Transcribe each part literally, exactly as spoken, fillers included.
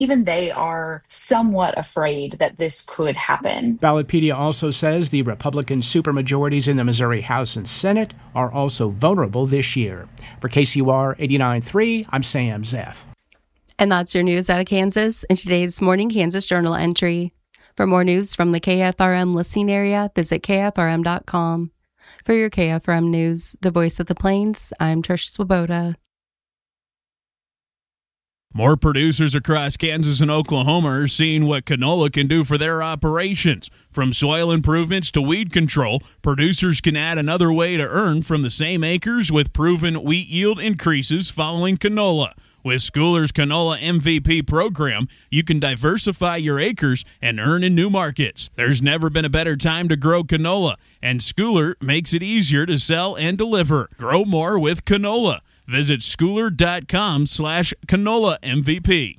even they are somewhat afraid that this could happen. Ballotpedia also says the Republican supermajorities in the Missouri House and Senate are also vulnerable this year. For K C U R eighty-nine point three, I'm Sam Zeff. And that's your news out of Kansas in today's Morning Kansas Journal entry. For more news from the K F R M listening area, visit K F R M dot com. For your K F R M News, the voice of the Plains, I'm Trish Swoboda. More producers across Kansas and Oklahoma are seeing what canola can do for their operations. From soil improvements to weed control, producers can add another way to earn from the same acres with proven wheat yield increases following canola. With Schooler's Canola M V P program, you can diversify your acres and earn in new markets. There's never been a better time to grow canola, and Schooler makes it easier to sell and deliver. Grow more with canola. Visit schooler.com slash canola MVP.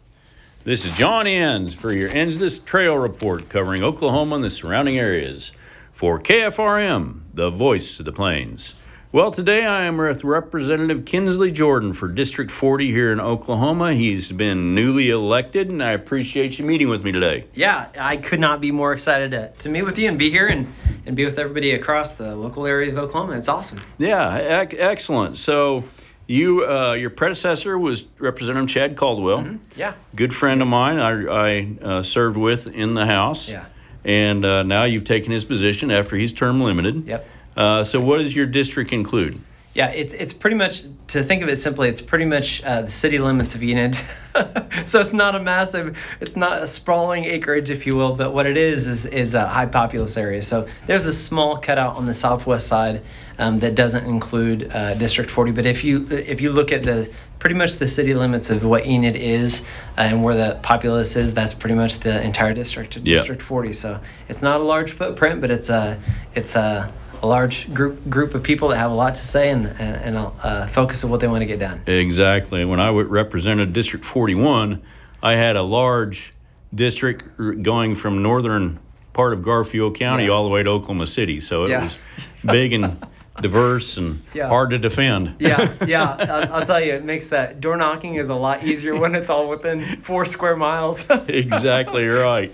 This is John Enns for your Enns Trail Report covering Oklahoma and the surrounding areas. For K F R M, the voice of the Plains. Well, today I am with Representative Kinsley Jordan for District forty here in Oklahoma. He's been newly elected, and I appreciate you meeting with me today. Yeah, I could not be more excited to, to meet with you and be here and, and be with everybody across the local area of Oklahoma. It's awesome. Yeah, ec- excellent. So you, uh, your predecessor was Representative Chad Caldwell. Mm-hmm. Yeah. Good friend of mine I, I uh, served with in the House. Yeah. And uh, now you've taken his position after he's term limited. Yep. Uh, so what does your district include? Yeah, it's it's pretty much, to think of it simply, it's pretty much uh, the city limits of Enid. So it's not a massive, it's not a sprawling acreage, if you will, but what it is is, is a high populous area. So there's a small cutout on the southwest side um, that doesn't include uh, District forty. But if you if you look at the pretty much the city limits of what Enid is uh, and where the populace is, that's pretty much the entire district, yep. District forty. So it's not a large footprint, but it's a it's a a large group group of people that have a lot to say and and, and uh, focus on what they want to get done. Exactly. When I represented District forty-one, I had a large district going from northern part of Garfield County yeah. all the way to Oklahoma City. So it yeah. was big and diverse and yeah. hard to defend. Yeah, yeah. I'll, I'll tell you, it makes that door knocking is a lot easier when it's all within four square miles. Exactly right.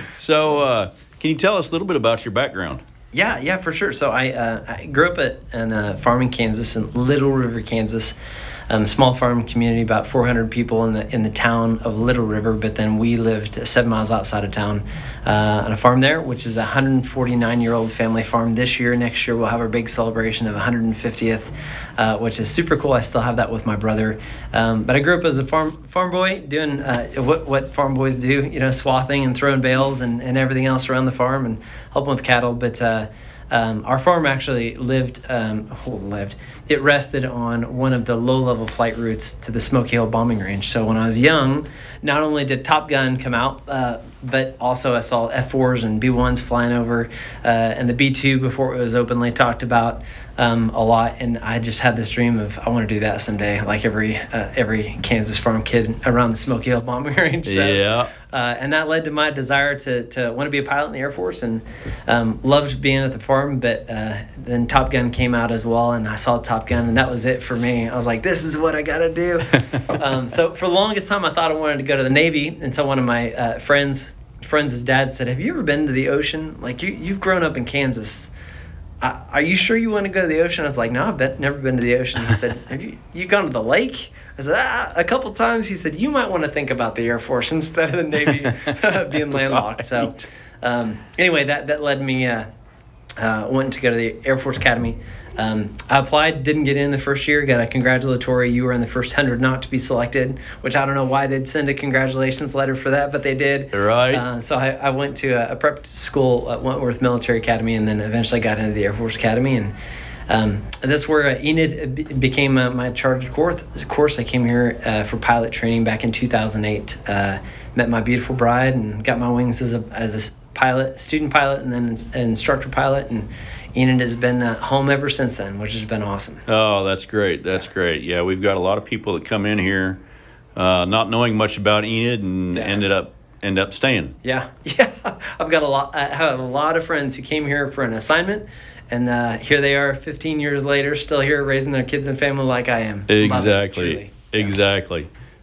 So uh, can you tell us a little bit about your background? Yeah, yeah, for sure. So I, uh, I grew up at in a farm in Kansas, in Little River, Kansas. Um, small farm community, about four hundred people in the in the town of Little River. But then we lived seven miles outside of town uh, on a farm there, which is a one hundred forty-nine year old family farm. This year, next year, we'll have our big celebration of one hundred fiftieth, uh, which is super cool. I still have that with my brother. Um, but I grew up as a farm farm boy, doing uh, what what farm boys do, you know, swathing and throwing bales and, and everything else around the farm and helping with cattle. But uh, um, our farm actually lived um, lived. It rested on one of the low-level flight routes to the Smoky Hill bombing range. So when I was young, not only did Top Gun come out, uh, but also I saw F fours and B ones flying over, uh, and the B two before it was openly talked about um, a lot. And I just had this dream of, I want to do that someday, like every uh, every Kansas farm kid around the Smoky Hill bombing range. So, yeah. Uh, and that led to my desire to, to want to be a pilot in the Air Force, and um, loved being at the farm. But uh, then Top Gun came out as well, and I saw Top Gun, and that was it for me. I was like, this is what I got to do. um, so for the longest time, I thought I wanted to go to the Navy. And so one of my uh, friends, friends' dad said, have you ever been to the ocean? Like, you, you've grown up in Kansas. I, are you sure you want to go to the ocean? I was like, no, I've been, never been to the ocean. He said, have you, you gone to the lake? I said, ah, a couple times. He said, you might want to think about the Air Force instead of the Navy being landlocked. So um, anyway, that, that led me, uh, uh, wanting to go to the Air Force Academy. Um, I applied, didn't get in the first year, got a congratulatory, you were in the first one hundred not to be selected, which I don't know why they'd send a congratulations letter for that, but they did. Right. Uh, so I, I went to a, a prep school at Wentworth Military Academy, and then eventually got into the Air Force Academy. And um, that's where uh, Enid became uh, my charged course. Of course, I came here uh, for pilot training back in two thousand eight. Uh, met my beautiful bride and got my wings as a as a pilot, student pilot, and then an instructor pilot. And Enid has been uh, home ever since then, which has been awesome. Oh, that's great. That's great. Yeah, we've got a lot of people that come in here uh, not knowing much about Enid and yeah. ended up end up staying. Yeah, yeah. I've got a lot. I have a lot of friends who came here for an assignment, and uh, here they are, fifteen years later, still here raising their kids and family like I am. Exactly. It, exactly.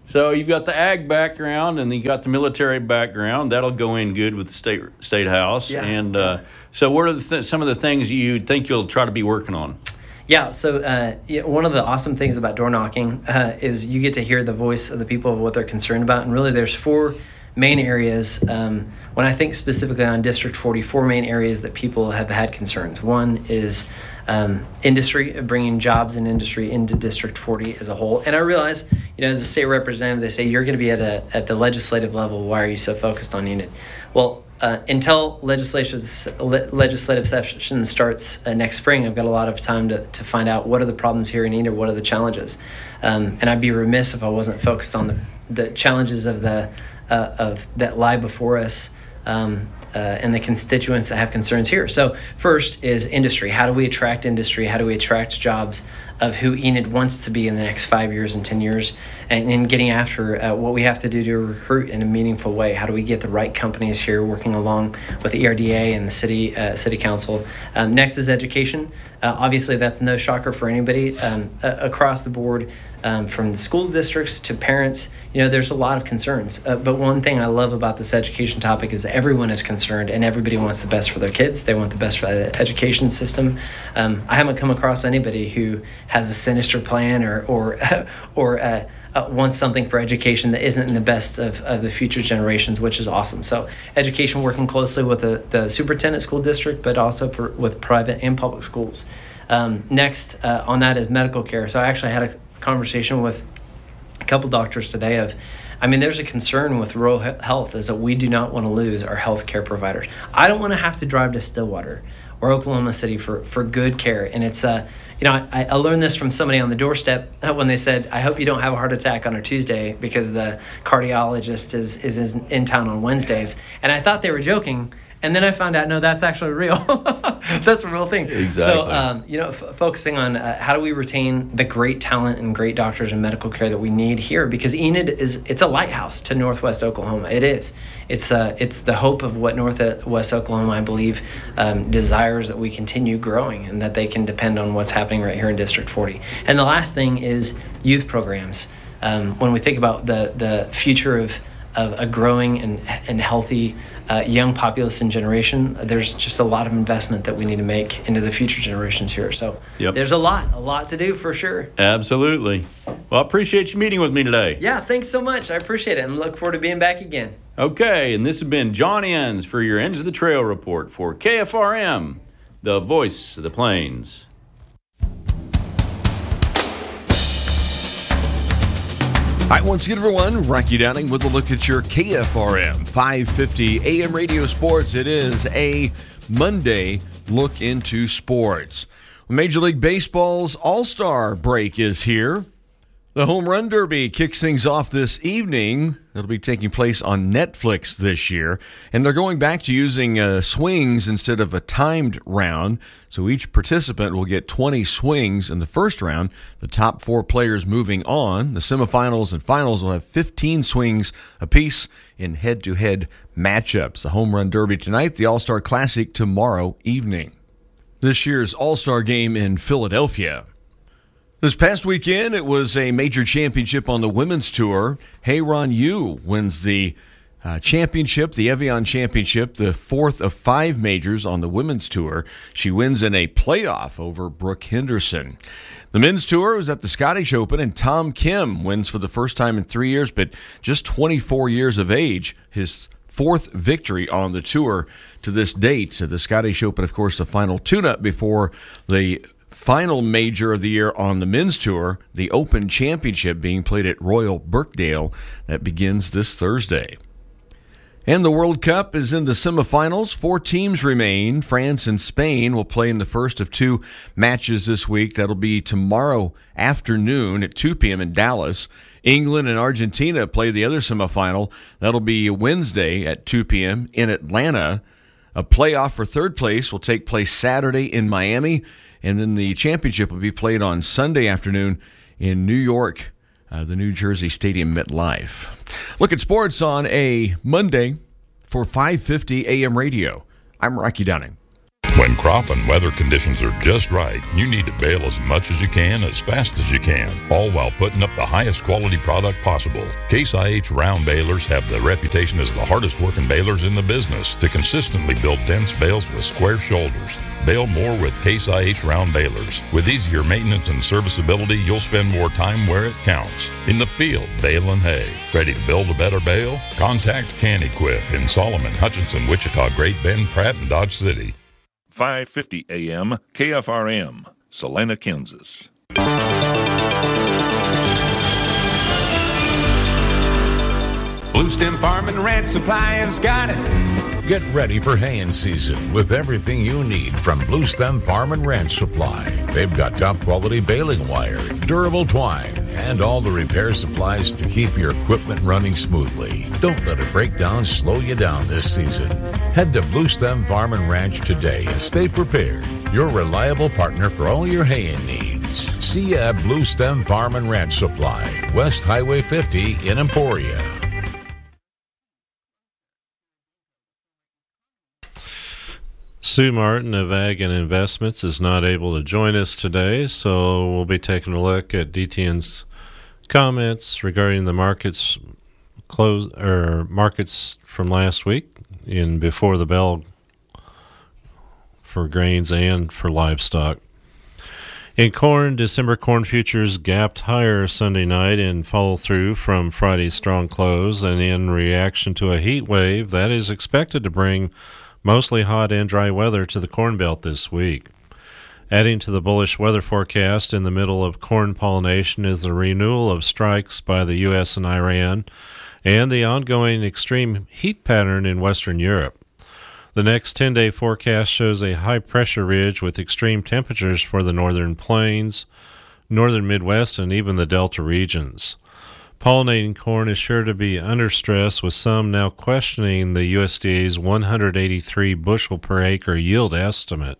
So you've got the ag background and you got the military background. That'll go in good with the state state house. Yeah. And uh, so what are the th- some of the things you think you'll try to be working on? Yeah, so uh, yeah, one of the awesome things about door knocking uh, is you get to hear the voice of the people of what they're concerned about. And really there's four main areas. Um, when I think specifically on District forty, four main areas that people have had concerns. One is um, industry, bringing jobs and industry into District forty as a whole. And I realize, you know, as a state representative, they say you're going to be at a at the legislative level. Why are you so focused on Enid? Well, uh, until legislative legislative session starts uh, next spring, I've got a lot of time to, to find out what are the problems here in Enid, what are the challenges, um, and I'd be remiss if I wasn't focused on the the challenges of the uh, of that lie before us. Um, uh, and the constituents that have concerns here. So first is industry. How do we attract industry? How do we attract jobs of who Enid wants to be in the next five years and ten years? And in getting after uh, what we have to do to recruit in a meaningful way. How do we get the right companies here working along with the E R D A and the city uh, city council? Um, next is education. Uh, obviously, that's no shocker for anybody. Um, uh, across the board, um, from the school districts to parents, you know, there's a lot of concerns. Uh, but one thing I love about this education topic is that everyone is concerned and everybody wants the best for their kids. They want the best for the education system. Um, I haven't come across anybody who has a sinister plan or or or uh, uh, wants something for education that isn't in the best of, of the future generations, which is awesome. So education, working closely with the, the superintendent school district, but also for, with private and public schools. Um, next uh, on that is medical care. So I actually had a conversation with a couple doctors today of, I mean, there's a concern with rural health is that we do not want to lose our health care providers. I don't want to have to drive to Stillwater or Oklahoma City for, for good care. And it's, uh, you know, I, I learned this from somebody on the doorstep when they said, I hope you don't have a heart attack on a Tuesday because the cardiologist is, is in town on Wednesdays. And I thought they were joking. And then I found out, no, that's actually real. That's a real thing. Exactly. So, um, you know, f- focusing on uh, how do we retain the great talent and great doctors and medical care that we need here, because Enid is, it's a lighthouse to Northwest Oklahoma. It is. It's uh, it's the hope of what Northwest Oklahoma, I believe, um, desires that we continue growing and that they can depend on what's happening right here in District forty. And the last thing is youth programs. Um, when we think about the, the future of, of a growing and, and healthy Uh, young populace and generation, there's just a lot of investment that we need to make into the future generations here. So yep. There's a lot, a lot to do for sure. Absolutely. Well, I appreciate you meeting with me today. Yeah, thanks so much. I appreciate it and look forward to being back again. Okay, and this has been John Enns for your Ends of the Trail report for K F R M, the voice of the plains. Hi, once again, everyone. Rocky Downing with a look at your K F R M five fifty A M radio sports. It is a Monday look into sports. Major League Baseball's All-Star break is here. The Home Run Derby kicks things off this evening. It'll be taking place on Netflix this year. And they're going back to using uh, swings instead of a timed round. So each participant will get twenty swings in the first round. The top four players moving on. The semifinals and finals will have fifteen swings apiece in head-to-head matchups. The Home Run Derby tonight, the All-Star Classic tomorrow evening. This year's All-Star game in Philadelphia. This past weekend, it was a major championship on the women's tour. Hye-Ron Yu wins the uh, championship, the Evian Championship, the fourth of five majors on the women's tour. She wins in a playoff over Brooke Henderson. The men's tour was at the Scottish Open, and Tom Kim wins for the first time in three years, but just twenty-four years of age, his fourth victory on the tour to this date. So the Scottish Open, of course, the final tune-up before the final major of the year on the men's tour, the Open Championship being played at Royal Birkdale. That begins this Thursday. And the World Cup is in the semifinals. Four teams remain. France and Spain will play in the first of two matches this week. That'll be tomorrow afternoon at two p.m. in Dallas. England and Argentina play the other semifinal. That'll be Wednesday at two p.m. in Atlanta. A playoff for third place will take place Saturday in Miami. And then the championship will be played on Sunday afternoon in New York, uh, the New Jersey Stadium MetLife. Look at sports on a Monday for five fifty A M radio. I'm Rocky Downing. When crop and weather conditions are just right, you need to bale as much as you can, as fast as you can, all while putting up the highest quality product possible. Case I H round balers have the reputation as the hardest working balers in the business to consistently build dense bales with square shoulders. Bale more with Case I H round balers. With easier maintenance and serviceability, you'll spend more time where it counts. In the field, baling hay. Ready to build a better bale? Contact CanEquip in Solomon, Hutchinson, Wichita, Great Bend, Pratt, and Dodge City. five fifty A M K F R M, Salina, Kansas. Blue Stem Farm and Ranch Supply has got it. Get ready for haying season with everything you need from Blue Stem Farm and Ranch Supply. They've got top quality baling wire, durable twine, and all the repair supplies to keep your equipment running smoothly. Don't let a breakdown slow you down this season. Head to Blue Stem Farm and Ranch today and stay prepared. Your reliable partner for all your haying needs. See you at Blue Stem Farm and Ranch Supply, West Highway fifty in Emporia. Sue Martin of Ag and Investments is not able to join us today, so we'll be taking a look at D T N's comments regarding the markets close or markets from last week in before the bell for grains and for livestock. In corn, December corn futures gapped higher Sunday night in follow through from Friday's strong close, and in reaction to a heat wave that is expected to bring mostly hot and dry weather to the Corn Belt this week. Adding to the bullish weather forecast in the middle of corn pollination is the renewal of strikes by the U S and Iran and the ongoing extreme heat pattern in Western Europe. The next ten-day forecast shows a high-pressure ridge with extreme temperatures for the northern plains, northern Midwest, and even the Delta regions. Pollinating corn is sure to be under stress, with some now questioning the U S D A's one hundred eighty-three bushel per acre yield estimate.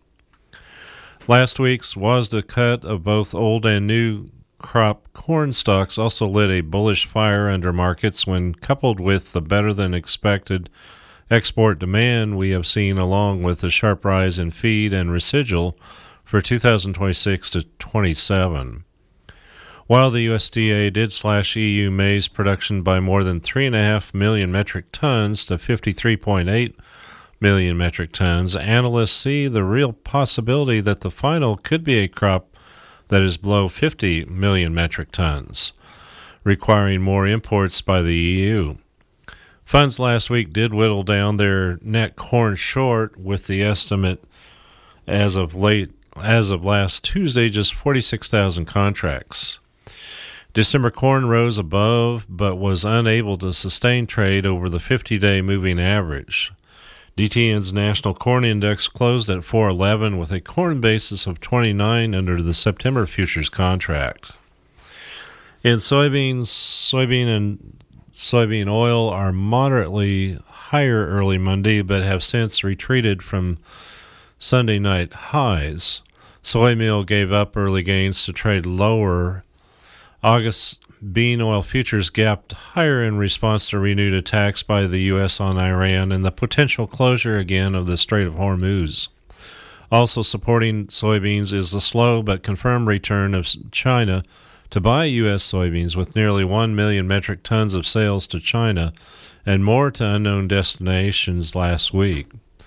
Last week's WASDA cut of both old and new crop corn stocks also lit a bullish fire under markets when coupled with the better-than-expected export demand we have seen, along with the sharp rise in feed and residual for two thousand twenty-six to twenty-seven. While the U S D A did slash E U maize production by more than three point five million metric tons to fifty-three point eight million metric tons, analysts see the real possibility that the final could be a crop that is below fifty million metric tons, requiring more imports by the E U. Funds last week did whittle down their net corn short, with the estimate as of late as of last Tuesday just forty-six thousand contracts. December corn rose above but was unable to sustain trade over the fifty-day moving average. D T N's National Corn Index closed at four eleven with a corn basis of twenty-nine under the September futures contract. In soybeans, soybean and soybean oil are moderately higher early Monday but have since retreated from Sunday night highs. Soy meal gave up early gains to trade lower. August bean oil futures gapped higher in response to renewed attacks by the U S on Iran and the potential closure again of the Strait of Hormuz. Also supporting soybeans is the slow but confirmed return of China to buy U S soybeans, with nearly one million metric tons of sales to China and more to unknown destinations last week.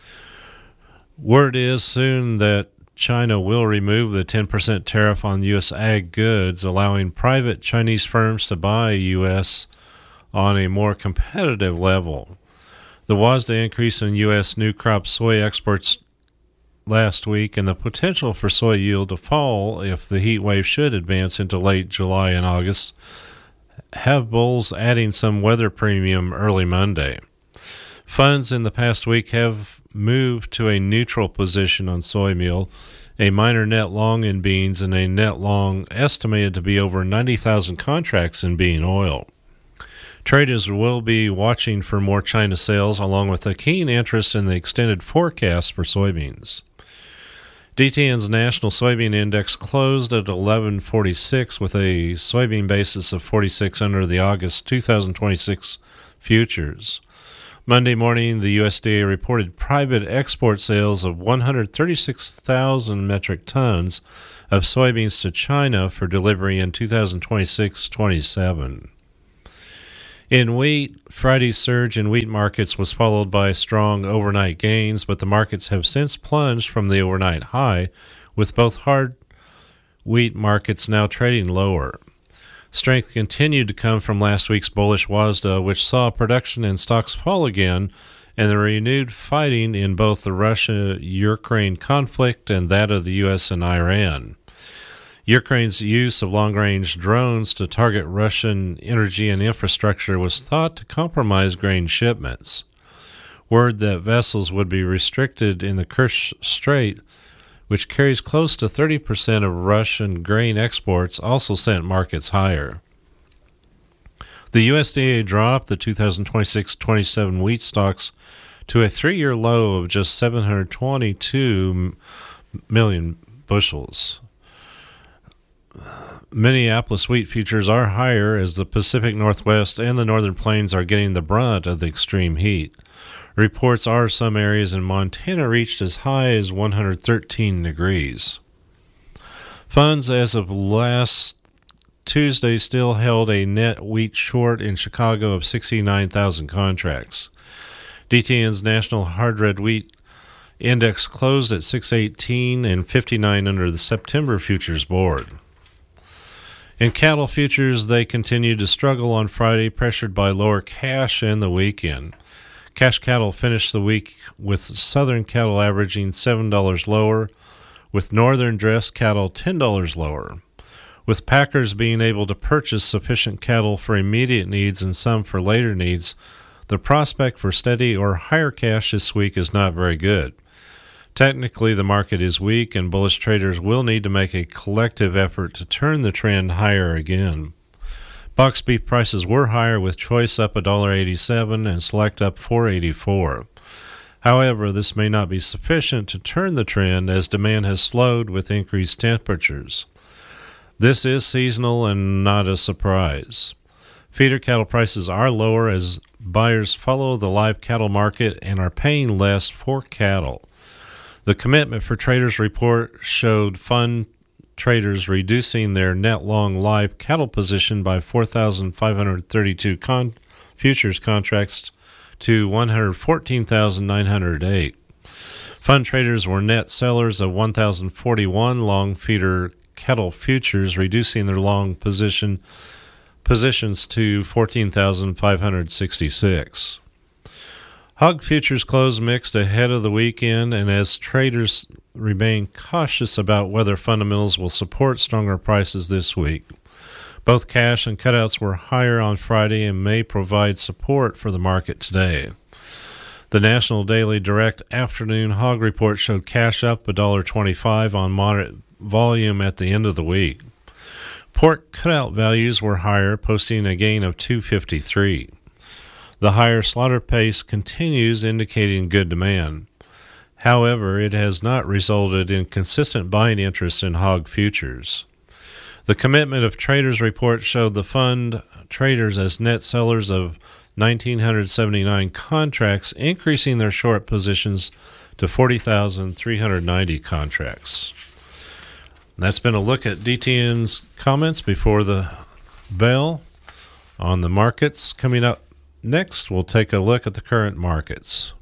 Word is soon that China will remove the ten percent tariff on U S ag goods, allowing private Chinese firms to buy U S on a more competitive level. The WASDA increase in U S new crop soy exports last week and the potential for soy yield to fall if the heat wave should advance into late July and August have bulls adding some weather premium early Monday. Funds in the past week have moved to a neutral position on soy meal, a minor net long in beans, and a net long estimated to be over ninety thousand contracts in bean oil. Traders will be watching for more China sales, along with a keen interest in the extended forecast for soybeans. D T N's National Soybean Index closed at eleven forty-six with a soybean basis of forty-six under the August two thousand twenty-six futures. Monday morning, the U S D A reported private export sales of one hundred thirty-six thousand metric tons of soybeans to China for delivery in two thousand twenty-six twenty-seven. In wheat, Friday's surge in wheat markets was followed by strong overnight gains, but the markets have since plunged from the overnight high, with both hard wheat markets now trading lower. Strength continued to come from last week's bullish WASDA, which saw production and stocks fall again, and the renewed fighting in both the Russia-Ukraine conflict and that of the U S and Iran. Ukraine's use of long-range drones to target Russian energy and infrastructure was thought to compromise grain shipments. Word that vessels would be restricted in the Kerch Strait, which carries close to thirty percent of Russian grain exports, also sent markets higher. The U S D A dropped the two thousand twenty-six twenty-seven wheat stocks to a three-year low of just seven hundred twenty-two million bushels. Minneapolis wheat futures are higher as the Pacific Northwest and the Northern Plains are getting the brunt of the extreme heat. Reports are some areas in Montana reached as high as one hundred thirteen degrees. Funds as of last Tuesday still held a net wheat short in Chicago of sixty-nine thousand contracts. D T N's National Hard Red Wheat Index closed at six eighteen and fifty-nine under the September futures board. In cattle futures, they continued to struggle on Friday, pressured by lower cash and the weekend. Cash cattle finished the week with southern cattle averaging seven dollars lower, with northern dressed cattle ten dollars lower. With packers being able to purchase sufficient cattle for immediate needs and some for later needs, the prospect for steady or higher cash this week is not very good. Technically, the market is weak, and bullish traders will need to make a collective effort to turn the trend higher again. Box beef prices were higher, with choice up one dollar eighty-seven and select up four dollars and eighty-four cents. However, this may not be sufficient to turn the trend as demand has slowed with increased temperatures. This is seasonal and not a surprise. Feeder cattle prices are lower as buyers follow the live cattle market and are paying less for cattle. The Commitment for Traders report showed fund traders reducing their net long live cattle position by four thousand five hundred thirty-two con- futures contracts to one hundred fourteen thousand nine hundred eight. Fund traders were net sellers of one thousand forty-one long feeder cattle futures, reducing their long position positions to fourteen thousand five hundred sixty-six. Hog futures closed mixed ahead of the weekend, and as traders remain cautious about whether fundamentals will support stronger prices this week. Both cash and cutouts were higher on Friday and may provide support for the market today. The National Daily Direct Afternoon Hog Report showed cash up one dollar twenty-five on moderate volume at the end of the week. Pork cutout values were higher, posting a gain of two dollars and fifty-three cents. The higher slaughter pace continues, indicating good demand. However, it has not resulted in consistent buying interest in hog futures. The Commitment of Traders report showed the fund traders as net sellers of one thousand nine hundred seventy-nine contracts, increasing their short positions to forty thousand three hundred ninety contracts. And that's been a look at D T N's comments before the bell on the markets. Coming up next, we'll take a look at the current markets.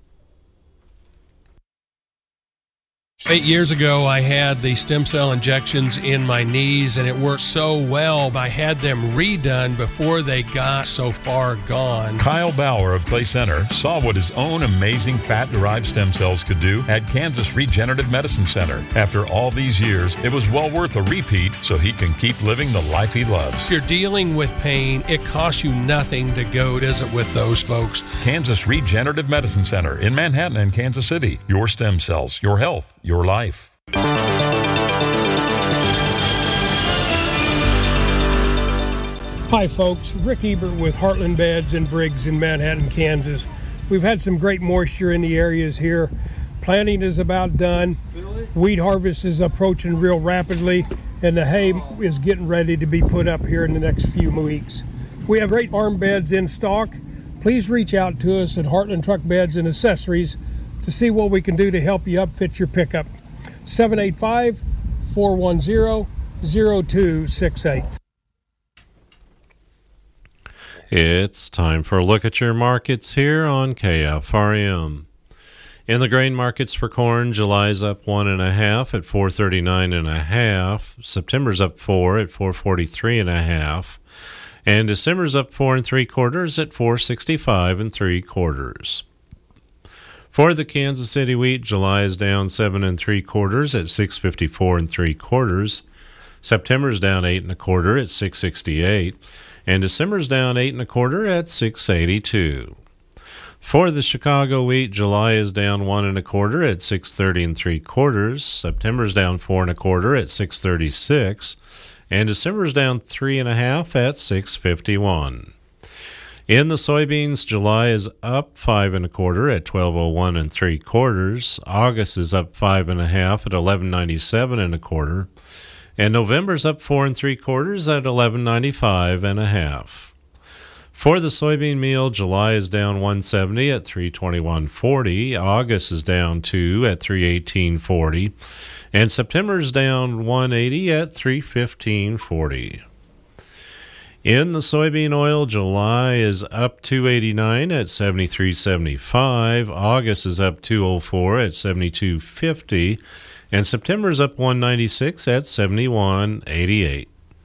Eight years ago, I had the stem cell injections in my knees, and it worked so well. I had them redone before they got so far gone. Kyle Bauer of Clay Center saw what his own amazing fat-derived stem cells could do at Kansas Regenerative Medicine Center. After all these years, it was well worth a repeat so he can keep living the life he loves. If you're dealing with pain, it costs you nothing to go visit with those folks. Kansas Regenerative Medicine Center in Manhattan and Kansas City. Your stem cells, your health, your life. Hi folks, Rick Ebert with Heartland Beds and Briggs in Manhattan, Kansas. We've had some great moisture in the areas here. Planting is about done. Wheat harvest is approaching real rapidly, and the hay is getting ready to be put up here in the next few weeks. We have great arm beds in stock. please reach out to us at Heartland Truck Beds and Accessories to see what we can do to help you upfit your pickup. seven eight five, four one zero, zero two six eight. It's time for a look at your markets here on K F R M. In the grain markets for corn, July's up one and a half at four thirty-nine and a half. September's up four at four forty-three and a half. And December's up four and three quarters at four sixty-five and three quarters. For the Kansas City wheat, July is down seven and three quarters at six fifty-four and three quarters. September's down eight and a quarter at six sixty-eight. And December's down eight and a quarter at six eighty-two. For the Chicago wheat, July is down one and a quarter at six thirty and three quarters. September's down four and a quarter at six thirty-six, and December's down three and a half at six fifty-one. In the soybeans, July is up five and a quarter at twelve oh one and three quarters. August is up five and a half at eleven ninety-seven and a quarter. And November's up four and three quarters at eleven ninety-five and a half. For the soybean meal, July is down one seventy at three twenty-one forty. August is down two at three eighteen forty, and September's down one eighty at three fifteen forty. In the soybean oil, July is up two eighty-nine at seventy-three seventy-five. August is up two oh four at seventy-two fifty. And September's up one ninety-six at seventy-one eighty-eight.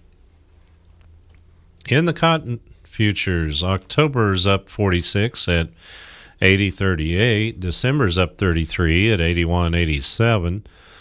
In the cotton futures, October's up forty-six at eighty thirty-eight. December's up thirty-three at eighty-one eighty-seven.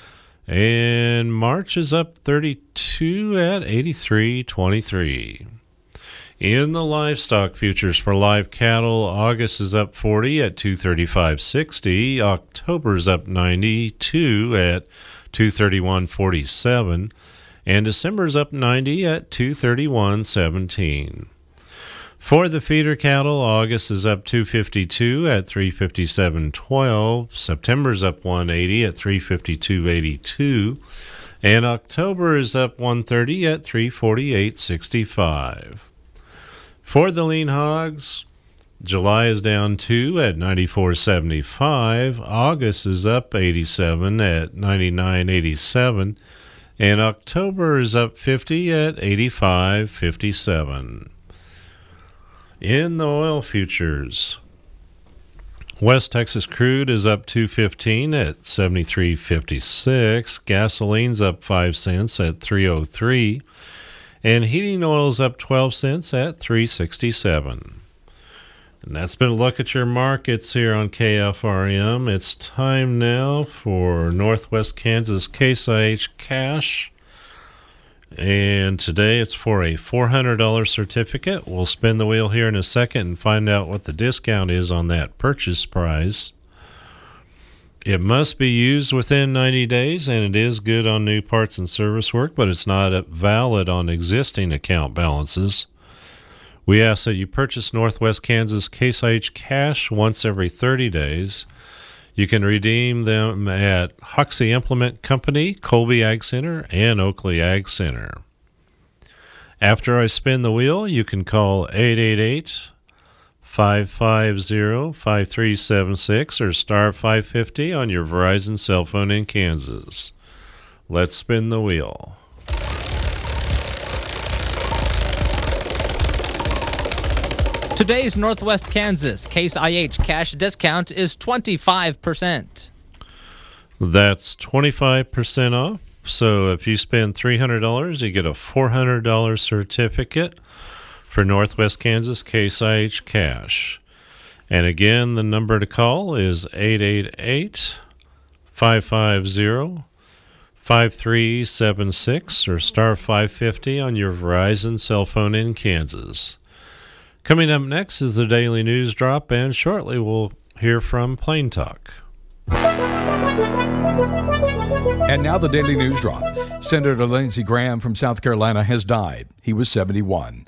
And March is up thirty-two at eighty-three twenty-three. In the livestock futures for live cattle, August is up forty at two thirty-five sixty. October's up ninety-two at two thirty-one forty-seven. And December's up ninety at two thirty-one seventeen. For the feeder cattle, August is up two fifty-two at three fifty-seven twelve. September's up one eighty at three fifty-two eighty-two. And October is up one thirty at three forty-eight sixty-five. For the lean hogs, July is down two at ninety-four seventy-five. August is up eighty-seven at ninety-nine eighty-seven. And October is up fifty at eighty-five fifty-seven. In the oil futures, West Texas crude is up two fifteen at seventy-three fifty-six. Gasoline's up five cents at three oh three. And heating oil's up twelve cents at three sixty-seven. And that's been a look at your markets here on K F R M. It's time now for Northwest Kansas Case I H Cash. And today it's for a four hundred dollars certificate. We'll spin the wheel here in a second and find out what the discount is on that purchase price. It must be used within ninety days, and it is good on new parts and service work, but it's not valid on existing account balances. We ask that you purchase Northwest Kansas Case I H Cash once every thirty days. You can redeem them at Hoxie Implement Company, Colby Ag Center, and Oakley Ag Center. After I spin the wheel, you can call eight eight eight, five five zero, five three seven six or star five fifty on your Verizon cell phone in Kansas. Let's spin the wheel. Today's Northwest Kansas Case I H cash discount is twenty-five percent. That's twenty-five percent off. So if you spend three hundred dollars, you get a four hundred dollars certificate for Northwest Kansas Case I H Cash. And again, the number to call is eight eight eight, five five zero, five three seven six or star five fifty on your Verizon cell phone in Kansas. Coming up next is the Daily News Drop, and shortly we'll hear from Plain Talk. And now the Daily News Drop. Senator Lindsey Graham from South Carolina has died. He was seventy-one.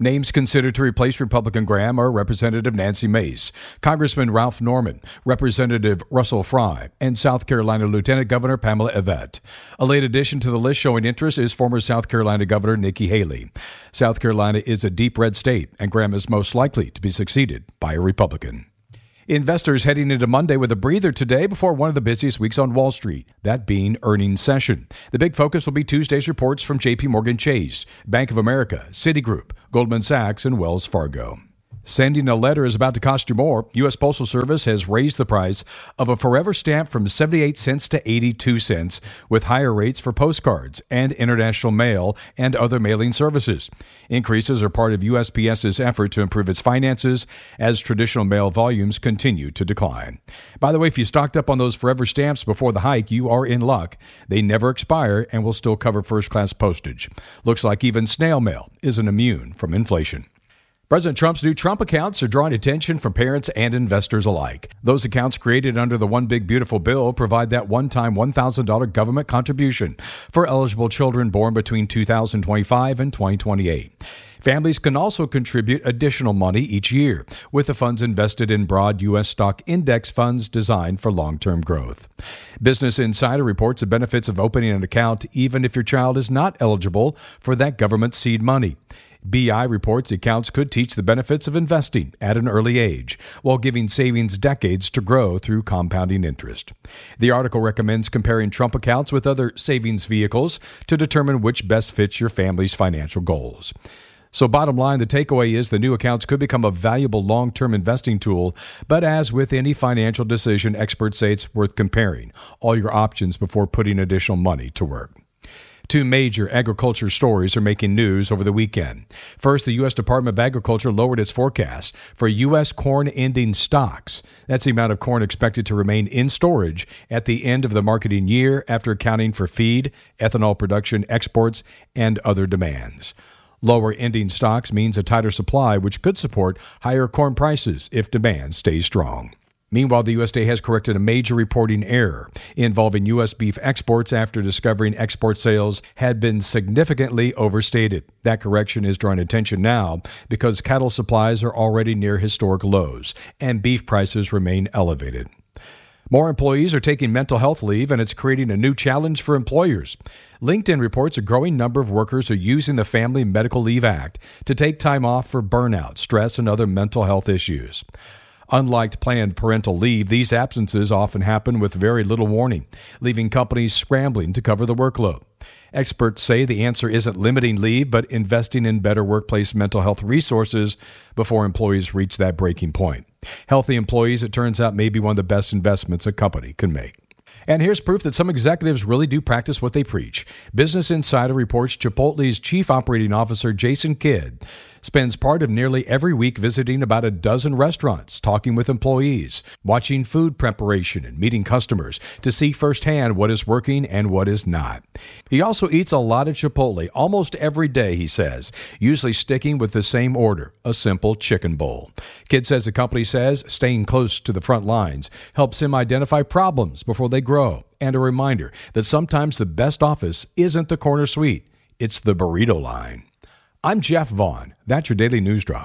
Names considered to replace Republican Graham are Representative Nancy Mace, Congressman Ralph Norman, Representative Russell Fry, and South Carolina Lieutenant Governor Pamela Yvette. A late addition to the list showing interest is former South Carolina Governor Nikki Haley. South Carolina is a deep red state, and Graham is most likely to be succeeded by a Republican. Investors heading into Monday with a breather today before one of the busiest weeks on Wall Street, that being earnings session. The big focus will be Tuesday's reports from J P Morgan Chase, Bank of America, Citigroup, Goldman Sachs, and Wells Fargo. Sending a letter is about to cost you more. U S. Postal Service has raised the price of a Forever stamp from seventy-eight cents to eighty-two cents, with higher rates for postcards and international mail and other mailing services. Increases are part of U S P S's effort to improve its finances as traditional mail volumes continue to decline. By the way, if you stocked up on those Forever stamps before the hike, you are in luck. They never expire and will still cover first-class postage. Looks like even snail mail isn't immune from inflation. President Trump's new Trump accounts are drawing attention from parents and investors alike. Those accounts created under the One Big Beautiful Bill provide that one-time one thousand dollars government contribution for eligible children born between two thousand twenty-five and twenty twenty-eight. Families can also contribute additional money each year, with the funds invested in broad U S stock index funds designed for long-term growth. Business Insider reports the benefits of opening an account even if your child is not eligible for that government seed money. B I reports accounts could teach the benefits of investing at an early age, while giving savings decades to grow through compounding interest. The article recommends comparing Trump accounts with other savings vehicles to determine which best fits your family's financial goals. So bottom line, the takeaway is the new accounts could become a valuable long-term investing tool, but as with any financial decision, experts say it's worth comparing all your options before putting additional money to work. Two major agriculture stories are making news over the weekend. First, the U S. Department of Agriculture lowered its forecast for U S corn ending stocks. That's the amount of corn expected to remain in storage at the end of the marketing year after accounting for feed, ethanol production, exports, and other demands. Lower ending stocks means a tighter supply, which could support higher corn prices if demand stays strong. Meanwhile, the U S D A has corrected a major reporting error involving U S beef exports after discovering export sales had been significantly overstated. That correction is drawing attention now because cattle supplies are already near historic lows and beef prices remain elevated. More employees are taking mental health leave, and it's creating a new challenge for employers. LinkedIn reports a growing number of workers are using the Family Medical Leave Act to take time off for burnout, stress, and other mental health issues. Unlike planned parental leave, these absences often happen with very little warning, leaving companies scrambling to cover the workload. Experts say the answer isn't limiting leave, but investing in better workplace mental health resources before employees reach that breaking point. Healthy employees, it turns out, may be one of the best investments a company can make. And here's proof that some executives really do practice what they preach. Business Insider reports Chipotle's Chief Operating Officer, Jason Kidd, spends part of nearly every week visiting about a dozen restaurants, talking with employees, watching food preparation, and meeting customers to see firsthand what is working and what is not. He also eats a lot of Chipotle almost every day, he says, usually sticking with the same order, a simple chicken bowl. Kidd says the company says staying close to the front lines helps him identify problems before they grow, and a reminder that sometimes the best office isn't the corner suite, it's the burrito line. I'm Jeff Vaughn. That's your Daily News Drop.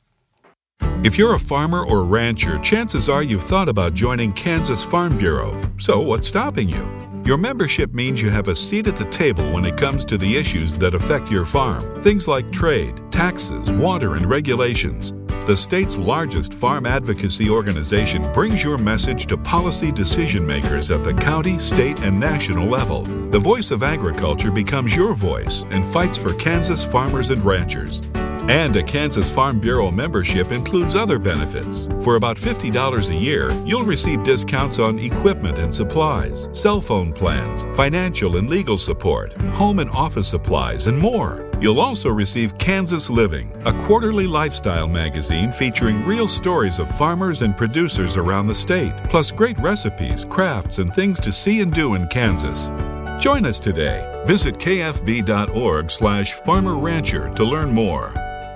If you're a farmer or rancher, chances are you've thought about joining Kansas Farm Bureau. So what's stopping you? Your membership means you have a seat at the table when it comes to the issues that affect your farm. Things like trade, taxes, water, and regulations. The state's largest farm advocacy organization brings your message to policy decision makers at the county, state, and national level. The voice of agriculture becomes your voice and fights for Kansas farmers and ranchers. And a Kansas Farm Bureau membership includes other benefits. For about fifty dollars a year, you'll receive discounts on equipment and supplies, cell phone plans, financial and legal support, home and office supplies, and more. You'll also receive Kansas Living, a quarterly lifestyle magazine featuring real stories of farmers and producers around the state, plus great recipes, crafts, and things to see and do in Kansas. Join us today. Visit kfb.org slash farmer rancher to learn more.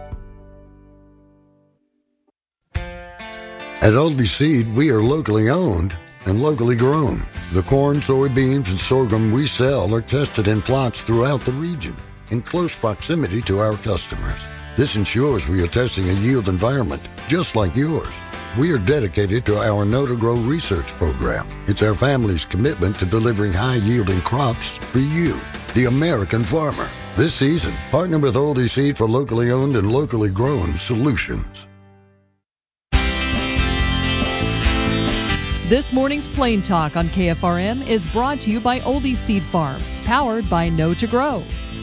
At Aldby Seed, we are locally owned and locally grown. The corn, soybeans, and sorghum we sell are tested in plots throughout the region in close proximity to our customers. This ensures we are testing a yield environment just like yours. We are dedicated to our Know to Grow research program. It's our family's commitment to delivering high-yielding crops for you, the American farmer. This season, partner with Oldie Seed for locally owned and locally grown solutions. This morning's Plain Talk on K F R M is brought to you by Oldie Seed Farms, powered by Know to Grow.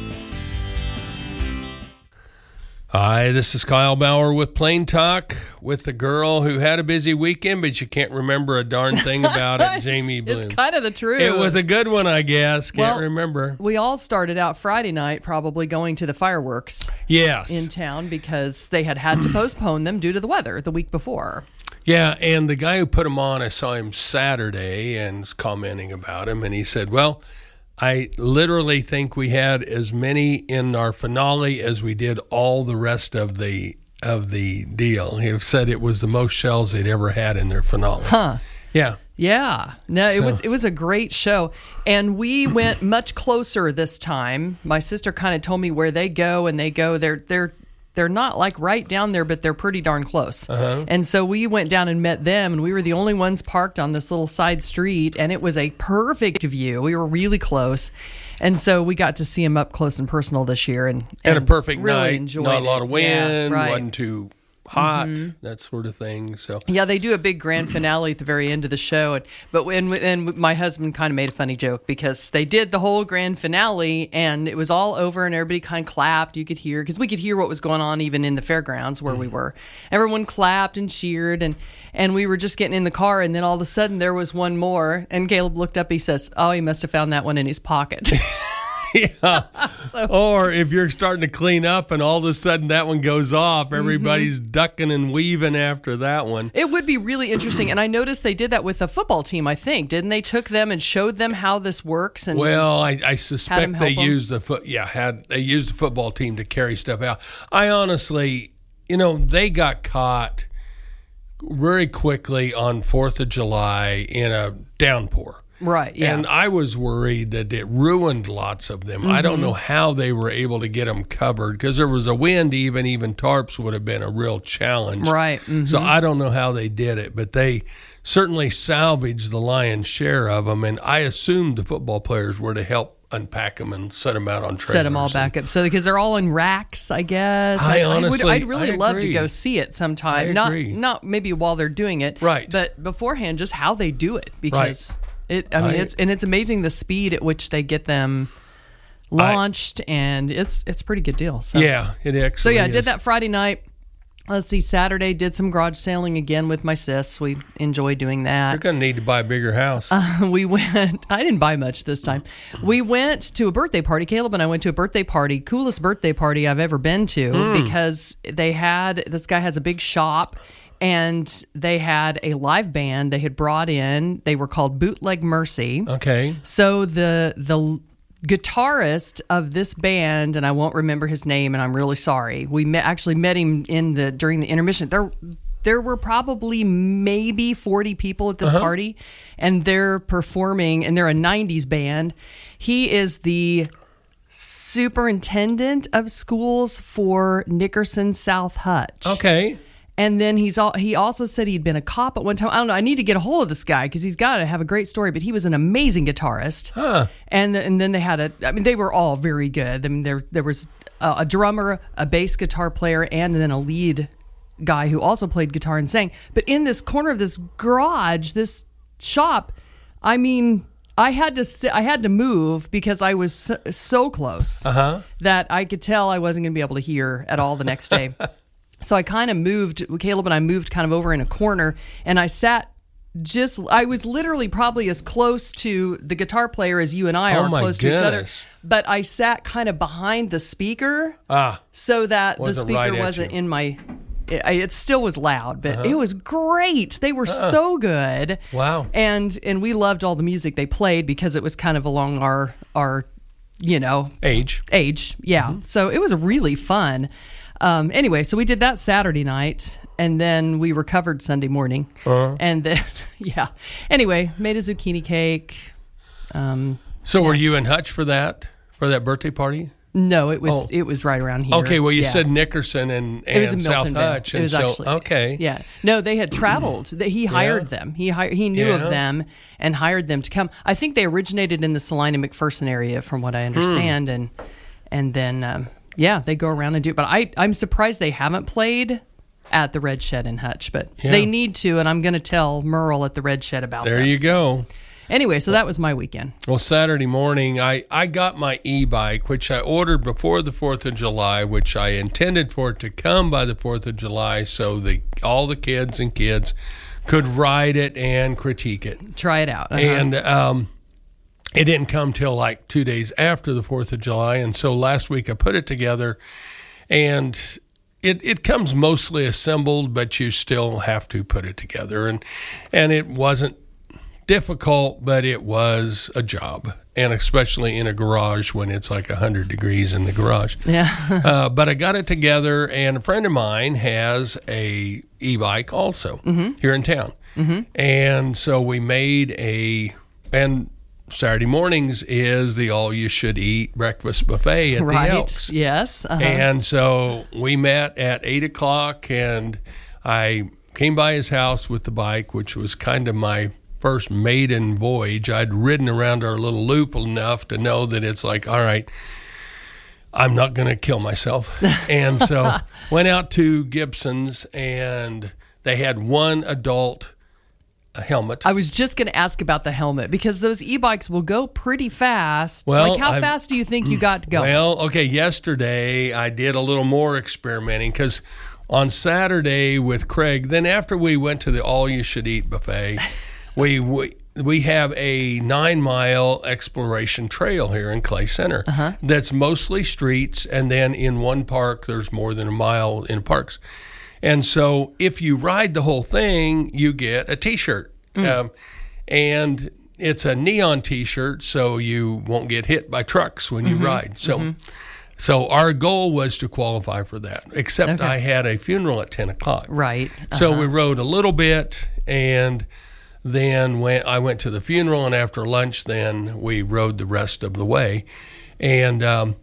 Hi, this is Kyle Bauer with Plain Talk with the girl who had a busy weekend, but you can't remember a darn thing about it, Jamie Bloom. It's kind of the truth. It was a good one, I guess. Can't well, remember. We all started out Friday night probably going to the fireworks yes. in town because they had had to postpone them due to the weather the week before. Yeah, and the guy who put them on, I saw him Saturday and was commenting about him, and he said, well, I literally think we had as many in our finale as we did all the rest of the of the deal. He said it was the most shells they'd ever had in their finale. Huh. Yeah. Yeah. No, it So- was it was a great show. And we went much closer this time. My sister kind of told me where they go, and they go they're they're they're not like right down there, but they're pretty darn close. Uh-huh. And so we went down and met them, and we were the only ones parked on this little side street, and it was a perfect view. We were really close. And so we got to see them up close and personal this year. And, And a perfect really night, enjoyed not a lot it. of wind, Yeah, right. wasn't too hot, Mhm. that sort of thing. So Yeah, they do a big grand finale at the very end of the show. And, but when, and my husband kind of made a funny joke because they did the whole grand finale and it was all over and everybody kind of clapped. You could hear, because we could hear what was going on even in the fairgrounds where we were. Everyone clapped and cheered, and, and we were just getting in the car. And then all of a sudden there was one more. And Caleb looked up, he says, oh, he must have found that one in his pocket. yeah. So- Or if you're starting to clean up and all of a sudden that one goes off, everybody's ducking and weaving after that one. It would be really interesting. And I noticed they did that with the football team, I think. Didn't they took them and showed them how this works? And Well, I, I Had 'em suspect help they 'em? used the foot. Yeah, had they used the football team to carry stuff out. I honestly, you know, they got caught very quickly on Fourth of July in a downpour. Right, yeah. And I was worried that it ruined lots of them. I don't Mhm. know how they were able to get them covered because there was a wind. Even even tarps would have been a real challenge. Right, So mhm. I don't know how they did it, but they certainly salvaged the lion's share of them. And I assumed the football players were to help unpack them and set them out on trailers. set them all back up. So because they're all in racks, I guess. I would, honestly- I'd really I love to agree. go see it sometime. I not agree. not maybe while they're doing it, Right. But beforehand, just how they do it because it. I mean, I- it's and it's amazing the speed at which they get them launched, and it's it's a pretty good deal. So. Yeah, it So actually yeah, I is. did that Friday night. Let's see, Saturday did some garage sailing again with my sis. We enjoy doing that. You're going to need to buy a bigger house. Uh, we went, I didn't buy much this time. We went to a birthday party. Caleb and I went to a birthday party, coolest birthday party I've ever been to Mm. because they had, this guy has a big shop and they had a live band they had brought in. They were called Bootleg Mercy. Okay. So the, the, guitarist of this band, and I won't remember his name, and I'm really sorry. We met, actually met him in the during the intermission. There, there were probably maybe forty people at this Uh-huh. party, and they're performing, and they're a nineties band. He is the superintendent of schools for Nickerson South Hutch. Okay. And then he's all, he also said he'd been a cop at one time. I don't know. I need to get a hold of this guy because he's got to have a great story. But he was an amazing guitarist. Huh. And and then they had a. I mean, they were all very good. I mean, there there was a, a drummer, a bass guitar player, and then a lead guy who also played guitar and sang. But in this corner of this garage, this shop, I mean, I had to sit, I had to move because I was so, so close Uh-huh. that I could tell I wasn't going to be able to hear at all the next day. So I kind of moved, Caleb and I moved kind of over in a corner, and I sat just, I was literally probably as close to the guitar player as you and I Oh are my close to each other. goodness. But I sat kind of behind the speaker Ah. so that the Wasn't speaker right at wasn't you. in my, it, it still was loud, but Uh-huh. it was great. They were Uh-uh. so good. Wow. And, and we loved all the music they played because it was kind of along our, our, you know, Age. age. Yeah. So it was really fun. Um, anyway, so we did that Saturday night, and then we recovered Sunday morning. Uh-huh. And then, yeah. Anyway, made a zucchini cake. Um, So were you in Hutch for that, for that birthday party? No, it was Oh. it was right around here. Okay, well, you Yeah. said Nickerson and, It was and in South Miltonville. Hutch. It And was so, actually okay. Yeah. No, they had traveled. That He hired Yeah. them. He hired. He knew Yeah. of them and hired them to come. I think they originated in the Salina McPherson area, from what I understand, Hmm. and and then um, yeah, they go around and do. But I I'm surprised they haven't played at the Red Shed in Hutch, but Yeah. they need to, and I'm going to tell Merle at the Red Shed about There them. you go. Anyway, so that was my weekend. Well, Saturday morning, I, I got my e-bike, which I ordered before the fourth of July, which I intended for it to come by the fourth of July so the all the kids and kids could ride it and critique it. Try it out. Uh-huh. And um, it didn't come till like two days after the fourth of July. And so last week I put it together, and it, it comes mostly assembled, but you still have to put it together. And, and it wasn't difficult, but it was a job, and especially in a garage when it's like one hundred degrees in the garage. Yeah. uh, but I got it together, and a friend of mine has a e-bike also Mhm. here in town. Mhm. And so we made a, and Saturday mornings is the all-you-should-eat breakfast buffet at Right. the Elks. Yes. Uh-huh. And so we met at eight o'clock, and I came by his house with the bike, which was kind of my first maiden voyage. I'd ridden around our little loop enough to know that it's like, all right, I'm not going to kill myself. And so went out to Gibson's, and they had one adult helmet. I was just going to ask about the helmet, because those e-bikes will go pretty fast. Well, like, how I've- fast do you think you got to go? Well, okay, yesterday I did a little more experimenting, because on Saturday with Craig, then after we went to the all-you-should-eat buffet, we, we we have a nine-mile exploration trail here in Clay Center Uh-huh. that's mostly streets, and then in one park there's more than a mile in parks. And so if you ride the whole thing, you get a T-shirt. Mm. Um, and it's a neon T-shirt, so you won't get hit by trucks when you Mhm. ride. So Mhm. so our goal was to qualify for that, except Okay. I had a funeral at ten o'clock. Right. So Uh-huh. we rode a little bit, and then when I went to the funeral, and after lunch, then we rode the rest of the way. And um,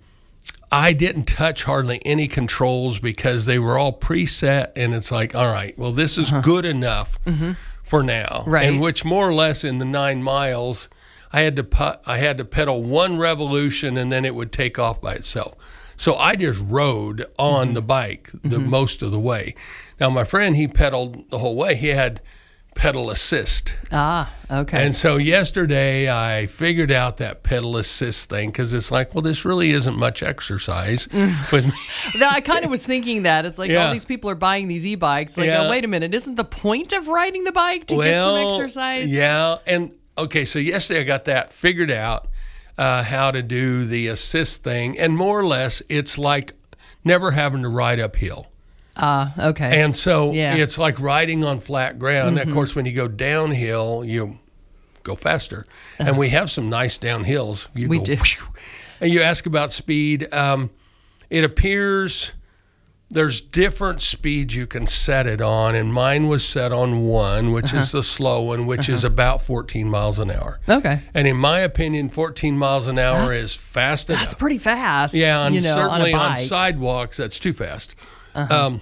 I didn't touch hardly any controls because they were all preset, and it's like, all right, well, this is good enough Mhm. for now. Right. And which more or less in the nine miles, I had to pu- I had to pedal one revolution, and then it would take off by itself. So I just rode on the bike the most of the way. Now my friend, he pedaled the whole way. He had pedal assist. Ah, okay. And so yesterday I figured out that pedal assist thing, because it's like, well, this really isn't much exercise with me. Now, I kind of was thinking that. It's like Yeah. all these people are buying these e-bikes. Like, Yeah. oh, wait a minute. Isn't the point of riding the bike to get some exercise? Yeah. And okay, so yesterday I got that figured out, uh, how to do the assist thing. And more or less, it's like never having to ride uphill. Ah, okay. And so Yeah. it's like riding on flat ground. Mhm. Of course, when you go downhill, you go faster. And we have some nice downhills. You We go, do. whew. And you ask about speed. Um, it appears there's different speeds you can set it on, and mine was set on one, which Uh-huh. is the slow one, which is Uh-huh. about fourteen miles an hour. Okay. And in my opinion, fourteen miles an hour That's- is fast enough. That's pretty fast. Yeah, and you know, certainly on, a on, bike. sidewalks, that's too fast. Uh-huh. Um,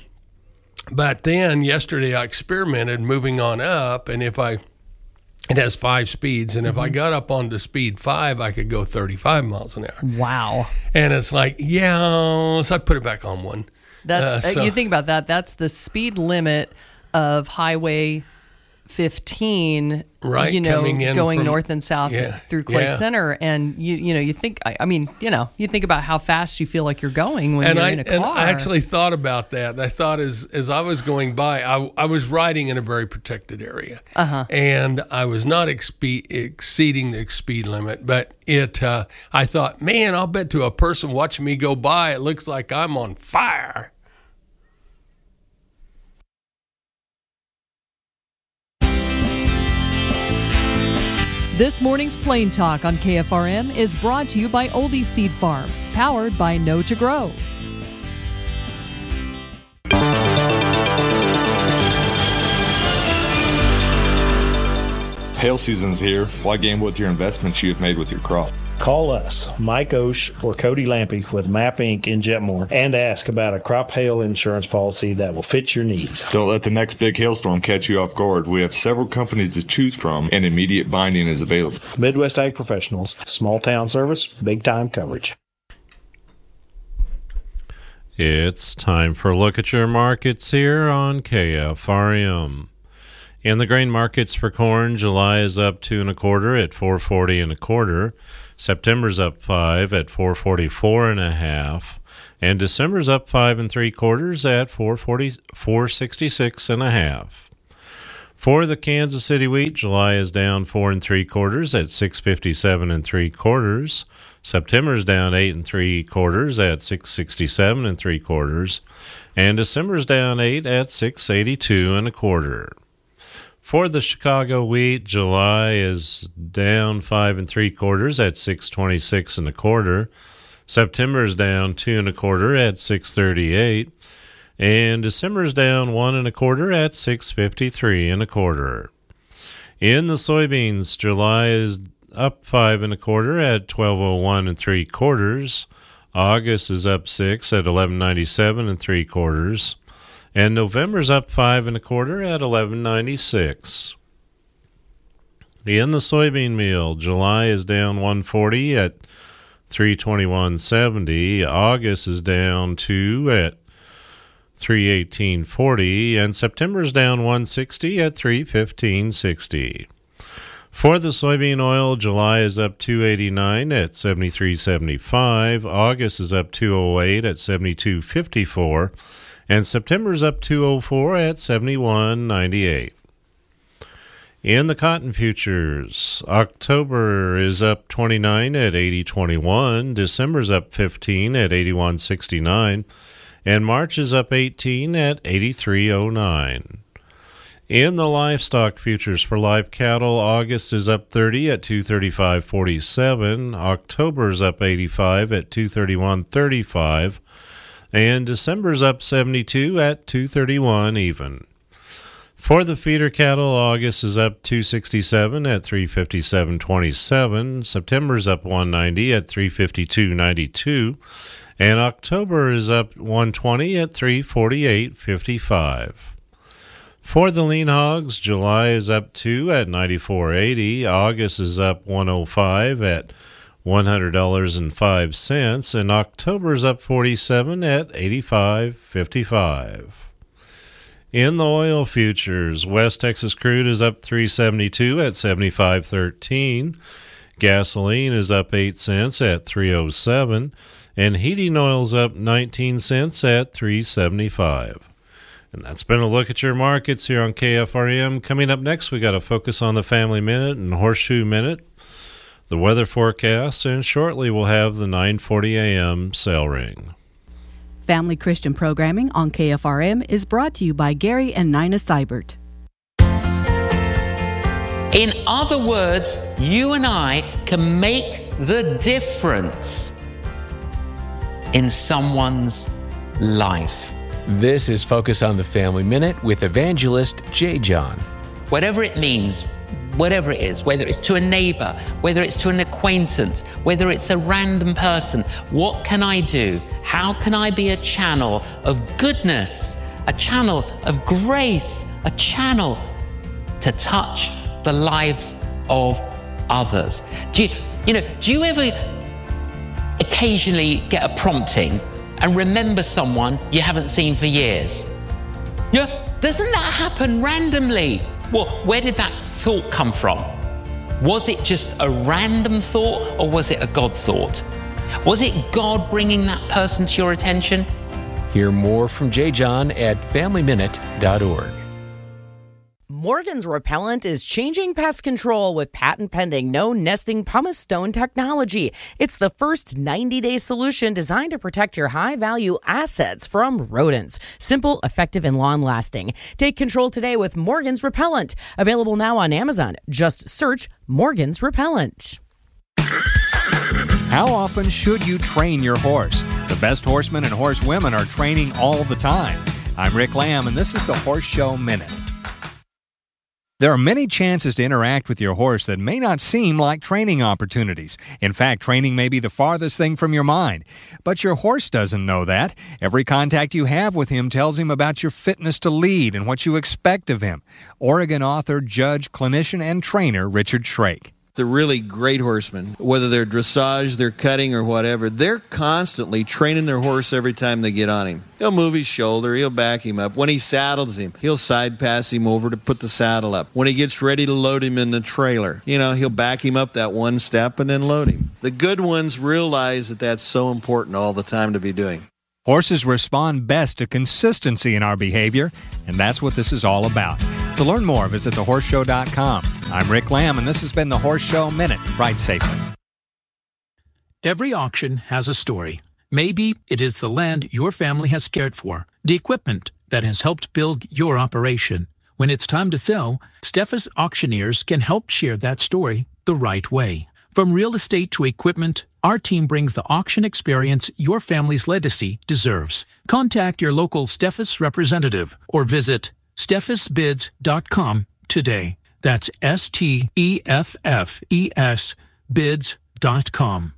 but then yesterday I experimented moving on up, and if I, it has five speeds, and if I Mhm. got up onto speed five, I could go thirty-five miles an hour. Wow. And it's like, yeah, so I put it back on one. That's Uh, so- you think about that. That's the speed limit of Highway fifteen. Right, You know, coming in going from- north and south Yeah, through Clay yeah. Center, and you you know you think I, I mean you know you think about how fast you feel like you're going when and you're I in a car. and I actually thought about that. And I thought as as I was going by, I, I was riding in a very protected area, Uh-huh. and I was not expe- exceeding the speed limit. But it, uh, I thought, man, I'll bet to a person watching me go by, it looks like I'm on fire. This morning's Plain Talk on K F R M is brought to you by Oldie Seed Farms, powered by Know to Grow. Hail season's here. Why gamble with your investments you have made with your crop? Call us, Mike Osh or Cody Lampy with Map Incorporated in Jetmore, and ask about a crop hail insurance policy that will fit your needs. Don't let the next big hailstorm catch you off guard. We have several companies to choose from, and immediate binding is available. Midwest Ag Professionals, small town service, big time coverage. It's time for a look at your markets here on K F R M. In the grain markets for corn, July is up two and a quarter at four forty and a quarter. September's up five at four forty-four and a half, and December's up five and three quarters at four forty, four sixty-six and a half. For the Kansas City wheat, July is down four and three quarters at six fifty-seven and three quarters. September's down eight and three quarters at six sixty-seven and three quarters, and December's down eight at six eighty-two and a quarter. For the Chicago wheat, July is down five and three quarters at six twenty-six and a quarter. September's down two and a quarter at six thirty-eight, and December's down one and a quarter at six fifty-three and a quarter. In the soybeans, July is up five and a quarter at twelve oh one and three quarters. August is up six at eleven ninety-seven and three quarters. And November's up five and a quarter at eleven ninety-six. In the soybean meal, July is down one forty at three twenty-one seventy. August is down two at three eighteen forty, and September's down one sixty at three fifteen sixty. For the soybean oil, July is up two eighty-nine at seventy-three seventy-five. August is up two oh eight at seventy-two fifty-four. And September's up two oh four at seventy-one ninety-eight. In the cotton futures, October is up twenty-nine at eighty twenty-one, December's up fifteen at eighty-one sixty-nine, and March is up eighteen at eighty-three oh nine. In the livestock futures for live cattle, August is up thirty at two thirty-five forty-seven, October's up eighty-five at two thirty-one thirty-five, and December's up seventy-two at two thirty-one even. For the feeder cattle, August is up two sixty-seven at three fifty-seven twenty-seven, September's up one ninety at three fifty-two ninety-two, and October is up one twenty at three forty-eight fifty-five. For the lean hogs, July is up two at ninety-four eighty, August is up one oh five at one hundred dollars and five cents, and October's up forty-seven at eighty-five fifty-five. In the oil futures, West Texas crude is up three seventy-two at seventy-five thirteen, gasoline is up eight cents at three oh seven, and heating oil's up nineteen cents at three seventy-five. And that's been a look at your markets here on K F R M. Coming up next, we got to focus on the Family Minute and Horseshoe Minute, the weather forecast, and shortly we'll have the nine forty a.m. sale ring. Family Christian programming on K F R M is brought to you by Gary and Nina Seibert. In other words, you and I can make the difference in someone's life. This is Focus on the Family Minute with evangelist Jay John. Whatever it means, whatever it is, whether it's to a neighbor, whether it's to an acquaintance, whether it's a random person, what can I do? How can I be a channel of goodness, a channel of grace, a channel to touch the lives of others? Do you, you know, do you ever occasionally get a prompting and remember someone you haven't seen for years? Yeah, doesn't that happen randomly? Well, where did that thought come from? Was it just a random thought, or was it a God thought? Was it God bringing that person to your attention? Hear more from Jay John at family minute dot org. Morgan's Repellent is changing pest control with patent-pending no-nesting pumice stone technology. It's the first ninety-day solution designed to protect your high-value assets from rodents. Simple, effective, and long-lasting. Take control today with Morgan's Repellent. Available now on Amazon. Just search Morgan's Repellent. How often should you train your horse? The best horsemen and horsewomen are training all the time. I'm Rick Lamb, and this is the Horse Show Minute. There are many chances to interact with your horse that may not seem like training opportunities. In fact, training may be the farthest thing from your mind. But your horse doesn't know that. Every contact you have with him tells him about your fitness to lead and what you expect of him. Oregon author, judge, clinician, and trainer Richard Shrake. The really great horsemen, whether they're dressage, they're cutting, or whatever, they're constantly training their horse every time they get on him. He'll move his shoulder, he'll back him up. When he saddles him, he'll side pass him over to put the saddle up. When he gets ready to load him in the trailer, you know, he'll back him up that one step and then load him. The good ones realize that that's so important all the time to be doing. Horses respond best to consistency in our behavior, and that's what this is all about. To learn more, visit the horse show dot com. I'm Rick Lamb, and this has been the Horse Show Minute. Ride safely. Every auction has a story. Maybe it is the land your family has cared for, the equipment that has helped build your operation. When it's time to sell, Steffes Auctioneers can help share that story the right way. From real estate to equipment, our team brings the auction experience your family's legacy deserves. Contact your local Steffes representative or visit steffes bids dot com today. That's S T E F F E S bids dot com.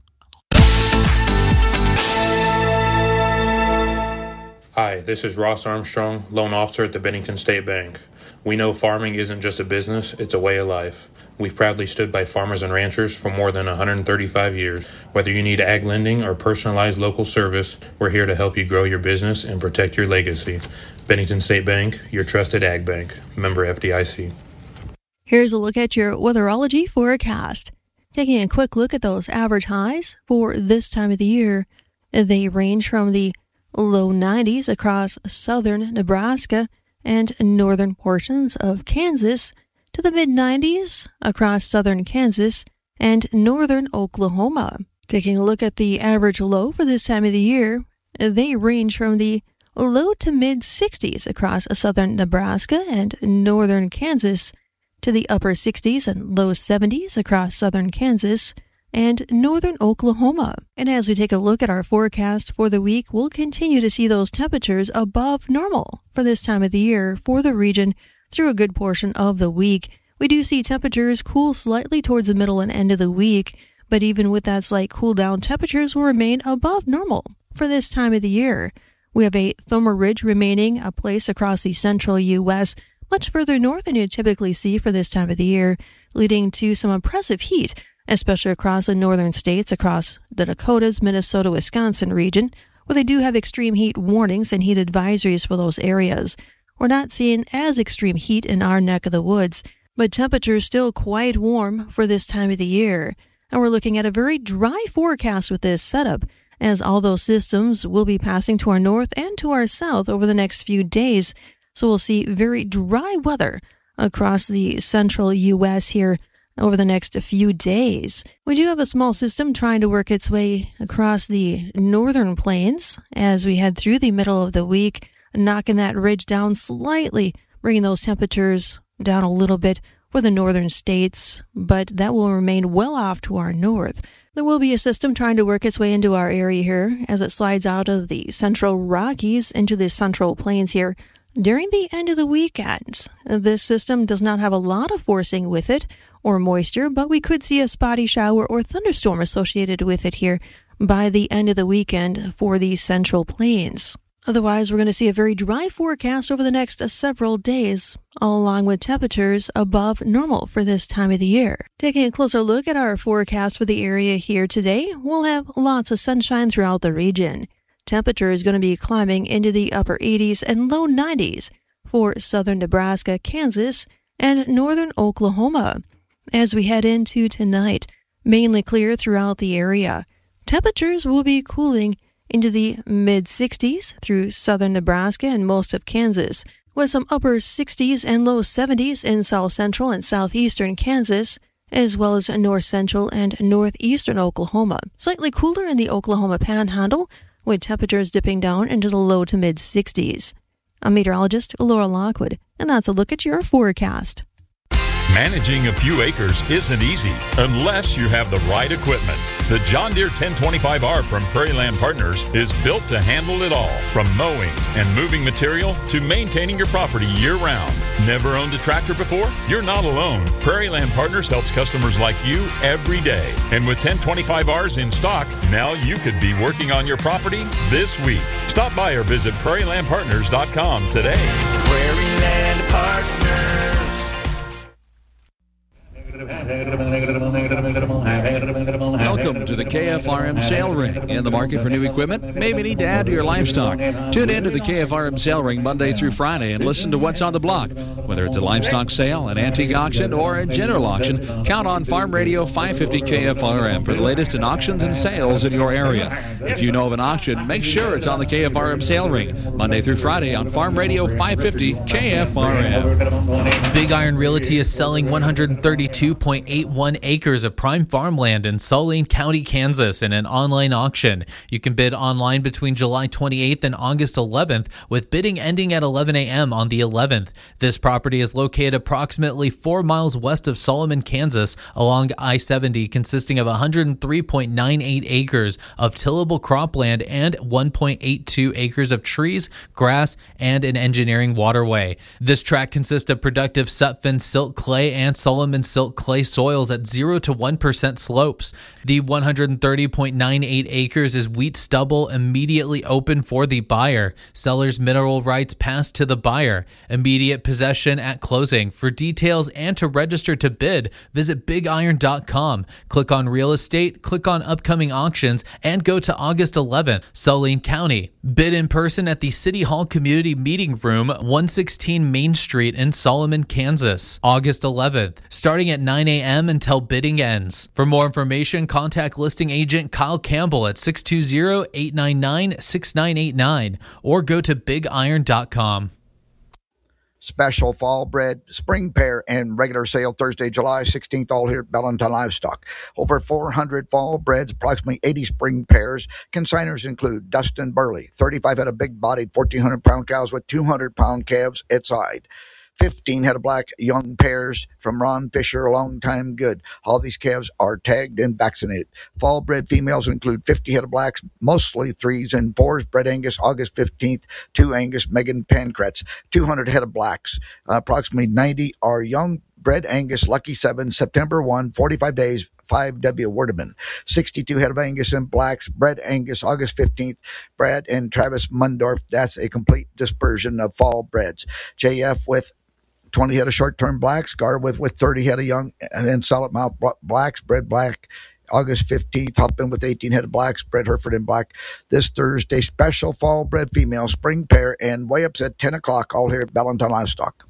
Hi, this is Ross Armstrong, loan officer at the Bennington State Bank. We know farming isn't just a business, it's a way of life. We've proudly stood by farmers and ranchers for more than one hundred thirty-five years. Whether you need ag lending or personalized local service, we're here to help you grow your business and protect your legacy. Bennington State Bank, your trusted ag bank. Member F D I C. Here's a look at your weatherology forecast. Taking a quick look at those average highs for this time of the year, they range from the low nineties across southern Nebraska and northern portions of Kansas to the mid nineties across southern Kansas and northern Oklahoma. Taking a look at the average low for this time of the year, they range from the low to mid sixties across southern Nebraska and northern Kansas to the upper sixties and low seventies across southern Kansas and northern Oklahoma. And as we take a look at our forecast for the week, we'll continue to see those temperatures above normal for this time of the year for the region through a good portion of the week. We do see temperatures cool slightly towards the middle and end of the week, but even with that slight cool down, temperatures will remain above normal for this time of the year. We have a thermal ridge remaining a place across the central U S, much further north than you typically see for this time of the year, leading to some oppressive heat, especially across the northern states, across the Dakotas, Minnesota, Wisconsin region, where they do have extreme heat warnings and heat advisories for those areas. We're not seeing as extreme heat in our neck of the woods, but temperatures still quite warm for this time of the year. And we're looking at a very dry forecast with this setup, as all those systems will be passing to our north and to our south over the next few days. So we'll see very dry weather across the central U S here over the next few days. We do have a small system trying to work its way across the northern plains as we head through the middle of the week, knocking that ridge down slightly, bringing those temperatures down a little bit for the northern states, but that will remain well off to our north. There will be a system trying to work its way into our area here as it slides out of the central Rockies into the central plains here during the end of the weekend. This system does not have a lot of forcing with it or moisture, but we could see a spotty shower or thunderstorm associated with it here by the end of the weekend for the central plains. Otherwise, we're going to see a very dry forecast over the next several days, along with temperatures above normal for this time of the year. Taking a closer look at our forecast for the area here today, we'll have lots of sunshine throughout the region. Temperature is going to be climbing into the upper eighties and low nineties for southern Nebraska, Kansas, and northern Oklahoma. As we head into tonight, mainly clear throughout the area. Temperatures will be cooling into the mid-sixties through southern Nebraska and most of Kansas, with some upper sixties and low seventies in south central and southeastern Kansas, as well as north central and northeastern Oklahoma. Slightly cooler in the Oklahoma Panhandle, with temperatures dipping down into the low to mid-sixties. I'm meteorologist Laura Lockwood, and that's a look at your forecast. Managing a few acres isn't easy unless you have the right equipment. The John Deere ten twenty-five R from Prairie Land Partners is built to handle it all, from mowing and moving material to maintaining your property year-round. Never owned a tractor before? You're not alone. Prairie Land Partners helps customers like you every day. And with ten twenty-five Rs in stock, now you could be working on your property this week. Stop by or visit prairie land partners dot com today. Prairie Land Partners. Welcome to the K F R M Sale Ring. In the market for new equipment? Maybe need to add to your livestock. Tune in to the K F R M Sale Ring Monday through Friday and listen to what's on the block. Whether it's a livestock sale, an antique auction, or a general auction, count on Farm Radio five fifty K F R M for the latest in auctions and sales in your area. If you know of an auction, make sure it's on the K F R M Sale Ring Monday through Friday on Farm Radio five fifty K F R M. Big Iron Realty is selling one hundred thirty-two point eight one acres of prime farmland in Saline County, Kansas in an online auction. You can bid online between July twenty-eighth and August eleventh, with bidding ending at eleven a.m. on the eleventh. This property is located approximately four miles west of Solomon, Kansas, along I seventy, consisting of one hundred three point nine eight acres of tillable cropland and one point eight two acres of trees, grass, and an engineering waterway. This tract consists of productive Sutphen silt clay and Solomon silt clay soils at zero to one percent slopes. The one hundred thirty point nine eight acres is wheat stubble immediately open for the buyer. Seller's mineral rights passed to the buyer. Immediate possession at closing. For details and to register to bid, visit big iron dot com. Click on real estate, click on upcoming auctions, and go to August eleventh, Saline County. Bid in person at the City Hall Community Meeting Room, one sixteen Main Street in Solomon, Kansas. August eleventh, starting at nine a.m. until bidding ends. For more information, contact listing agent Kyle Campbell at six two zero, eight nine nine, six nine eight nine or go to big iron dot com. Special fall bred, spring pair, and regular sale Thursday, July sixteenth, all here at Valentine Livestock. Over four hundred fall breds, approximately eighty spring pairs. Consigners include Dustin Burley, thirty-five head of big-bodied, fourteen hundred pound cows with two hundred pound calves at side. fifteen head of black young pairs from Ron Fisher, a long time good. All these calves are tagged and vaccinated. Fall bred females include fifty head of blacks, mostly threes and fours, bred Angus August fifteenth, two Angus Megan Pancratz, two hundred head of blacks. Uh, approximately ninety are young bred Angus Lucky seven, September first, forty-five days, five W Werdeman. sixty-two head of Angus and blacks, bred Angus August fifteenth, Brad and Travis Mundorf. That's a complete dispersion of fall breds. J F with twenty head of short-term blacks, Garwith with thirty head of young and solid mouth blacks, bred black August fifteenth, Huffman with eighteen head of blacks, bred Hereford in black. This Thursday, special fall bred female spring pair and weigh-ups at ten o'clock, all here at Valentine Livestock.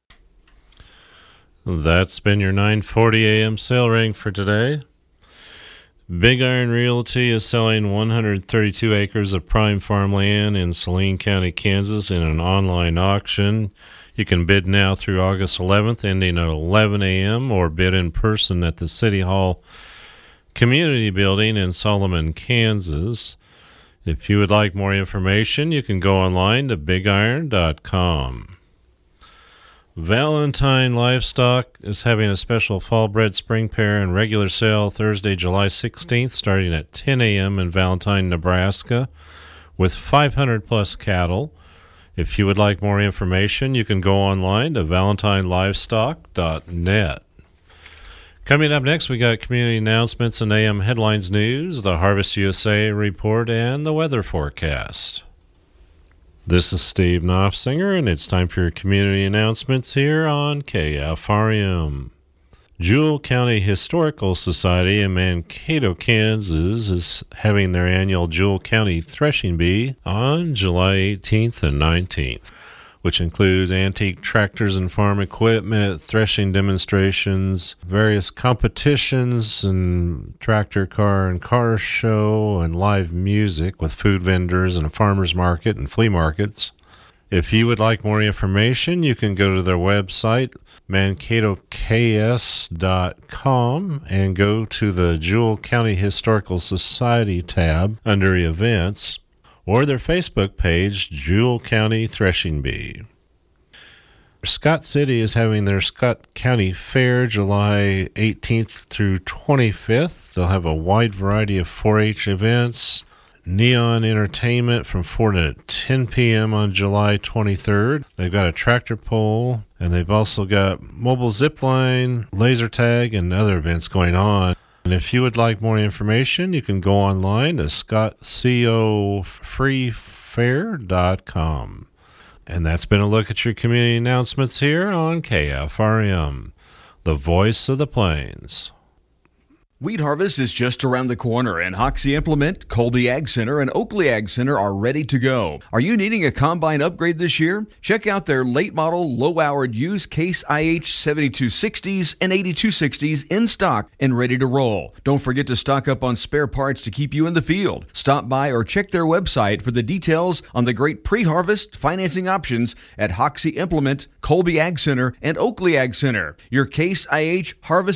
That's been your nine forty a.m. sale ring for today. Big Iron Realty is selling one hundred thirty-two acres of prime farmland in Saline County, Kansas in an online auction. You can bid now through August eleventh, ending at eleven a.m., or bid in person at the City Hall Community Building in Solomon, Kansas. If you would like more information, you can go online to big iron dot com. Valentine Livestock is having a special fall bred spring pair and regular sale Thursday, July sixteenth, starting at ten a.m. in Valentine, Nebraska, with five hundred plus cattle. If you would like more information, you can go online to valentine livestock dot net. Coming up next, we got community announcements and A M headlines news, the Harvest U S A report, and the weather forecast. This is Steve Knopfsinger, and it's time for your community announcements here on K F R M. Jewell County Historical Society in Mankato, Kansas is having their annual Jewell County Threshing Bee on July eighteenth and nineteenth, which includes antique tractors and farm equipment, threshing demonstrations, various competitions, and tractor car and car show, and live music with food vendors and a farmer's market and flea markets. If you would like more information, you can go to their website, mankato k s dot com, and go to the Jewell County Historical Society tab under Events, or their Facebook page, Jewell County Threshing Bee. Scott City is having their Scott County Fair July eighteenth through twenty-fifth. They'll have a wide variety of four H events. Neon Entertainment from four to ten p.m. on July twenty-third. They've got a tractor pull, and they've also got mobile zip line, laser tag, and other events going on. And if you would like more information, you can go online to scott co free fair dot com. And that's been a look at your community announcements here on K F R M, the voice of the plains. Wheat harvest is just around the corner, and Hoxie Implement, Colby Ag Center, and Oakley Ag Center are ready to go. Are you needing a combine upgrade this year? Check out their late model, low-hourred used Case I H seventy-two sixties and eighty-two sixties in stock and ready to roll. Don't forget to stock up on spare parts to keep you in the field. Stop by or check their website for the details on the great pre-harvest financing options at Hoxie Implement, Colby Ag Center, and Oakley Ag Center. Your Case I H harvest